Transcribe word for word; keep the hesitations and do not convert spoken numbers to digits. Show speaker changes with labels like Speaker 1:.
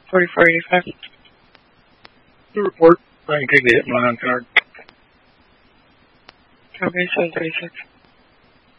Speaker 1: forty-four eighty-five.
Speaker 2: The report. I can take the hit and run on card.
Speaker 1: Okay, seven thirty-six.